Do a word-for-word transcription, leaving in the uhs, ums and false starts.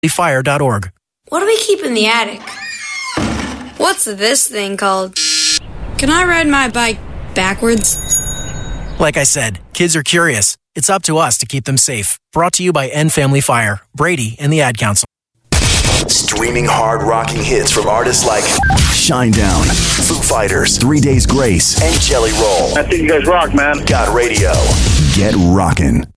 fire dot org. What do we keep in the attic? What's this thing called? Can I ride my bike backwards? Like I said, kids are curious. It's up to us to keep them safe. Brought to you by End Family Fire, Brady, and the Ad Council. Streaming hard-rocking hits from artists like Shinedown, Foo Fighters, Three Days Grace, and Jelly Roll. I think you guys rock, man. Got radio. Get rockin'.